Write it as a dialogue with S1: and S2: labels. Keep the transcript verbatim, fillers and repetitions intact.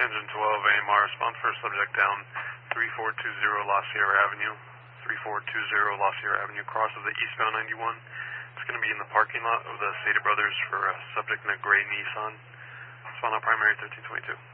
S1: Engine twelve, A M R, respond for a subject down three four two zero La Sierra Avenue. three four two zero La Sierra Avenue, cross of the eastbound ninety-one. It's going to be in the parking lot of the Sada Brothers for a subject in a gray Nissan. Respond on primary thirteen twenty-two.